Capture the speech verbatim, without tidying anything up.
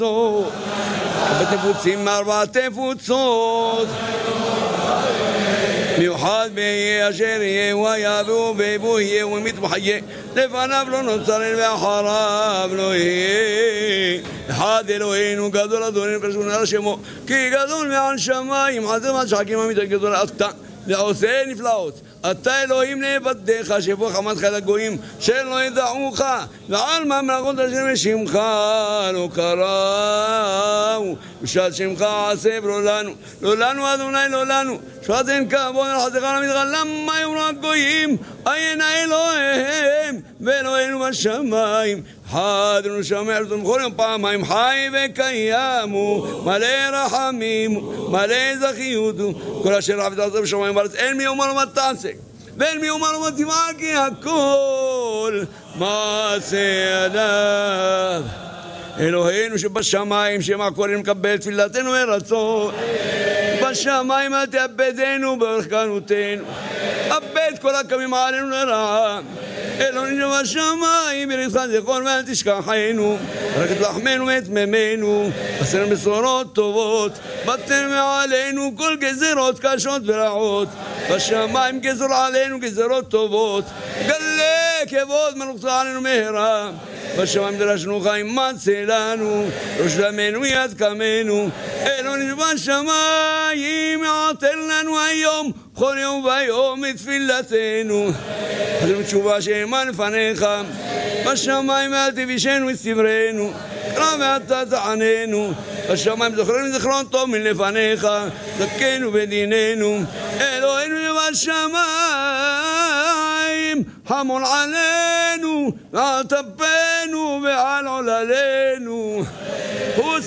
בתפוצים מארבע תפוצות מיוחד ביה אשר יהיה ויבוא ויבוא יהיה ומתמחיה לפניו לא נוצר ואחריו לא יהיה אחד אלוהינו גדול אדוננו פרשונה על שמו כי גדול מעל שמיים חזר מעל שחקים אמיתו גדול אתה ועושה נפלאות אתה אלוהים נעבדיך שבו חמת חיל הגויים שלא ידעוך ועל מה מלאכות אשר בשמך לא קראו ושעת שמך עשב לא לנו לא לנו אדוני לא לנו שעת אין כבוד על חזרך למדרך למה יאמרו הגויים עין האלוהים ואלוהינו בשמיים אחד ונשמע ארצון בכל יום פעמיים חי וקיימו מלא רחמים מלא זכיות כל אשר רב תעשה בשמיים בארץ אין מי אומר מה תעשה ואין מי אומר מה תבעה כי הכל מעשה ידיו אלוהינו שבשמיים שמע קוראים מקבל תפילתנו ורצון בשמיים אל תאבדנו ברכנותנו אבד כל הקמים עלינו לרעה אלוהינו בשמיים ברצחן זכור ואל תשכחנו רק את לחמנו ואת ממנו עשינו בשורות טובות בטל מעלינו כל גזירות קשות ורעות בשמיים גזור עלינו גזירות טובות גלה כבוד מלוכתך עלינו מהרה בשמיים דרשנו חיים מצא לנו ראש דמנו יד קמנו אלוהינו בשמיים עטר לנו היום כל יום ויום את תפילתנו חזרנו תשובה שאימה לפניך בשמיים אל תבישנו את סברנו קרא ואתה תעננו בשמיים זכרנו זכרון טוב מלפניך זכנו בדיננו אלוהינו בשמיים חמול עלינו ועל טפנו ועל עוללינו